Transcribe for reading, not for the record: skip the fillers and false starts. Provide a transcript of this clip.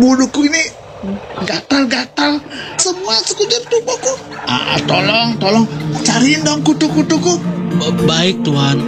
kuduku ini gatal-gatal semua sekujur tubuhku. Tolong cariin dong kutu-kutuku. Baik, Tuan.